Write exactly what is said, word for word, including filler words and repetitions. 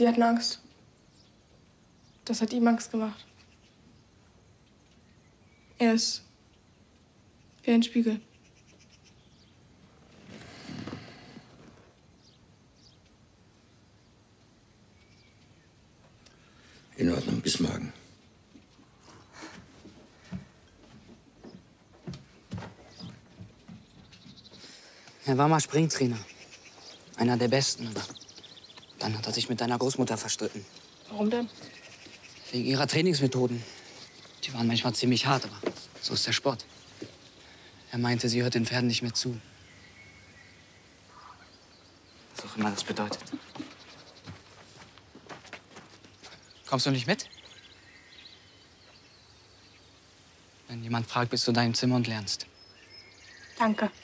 Sie hatten Angst. Das hat ihm Angst gemacht. Er ist wie ein Spiegel. In Ordnung, bis morgen. Er war mal Springtrainer. Einer der Besten, aber dann hat er sich mit deiner Großmutter verstritten. Warum denn? Wegen ihrer Trainingsmethoden. Die waren manchmal ziemlich hart, aber so ist der Sport. Er meinte, sie hört den Pferden nicht mehr zu. Was auch immer das bedeutet. Kommst du nicht mit? Wenn jemand fragt, bist du in deinem Zimmer und lernst. Danke.